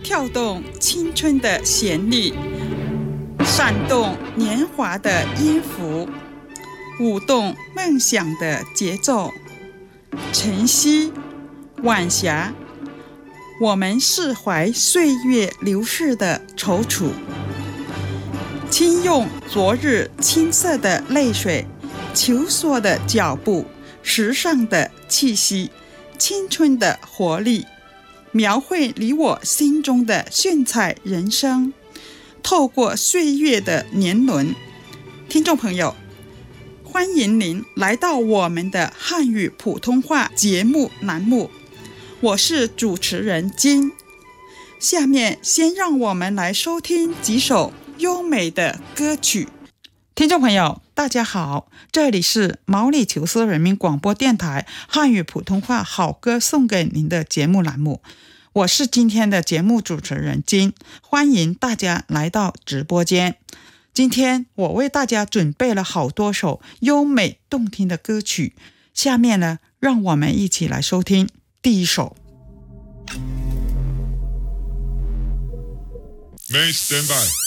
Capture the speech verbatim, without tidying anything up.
跳动青春的旋律，闪动年华的音符，舞动梦想的节奏。晨曦，晚霞，我们释怀岁月流逝的踌躇，轻用昨日青涩的泪水，求索的脚步，时尚的气息，青春的活力，描绘你我心中的炫彩人生。透过岁月的年轮，听众朋友，欢迎您来到我们的汉语普通话节目栏目，我是主持人金。下面先让我们来收听几首优美的歌曲。听众朋友大家好，这里是毛里求斯人民广播电台汉语普通话好歌送给您的节目栏目，我是今天的节目主持人金，欢迎大家来到直播间。今天我为大家准备了好多首优美动听的歌曲，下面呢，让我们一起来收听第一首。 May stand by.